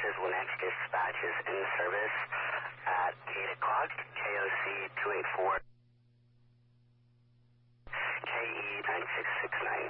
is Linux Dispatch is in service at 8 o'clock, KOC 284, KE 9669.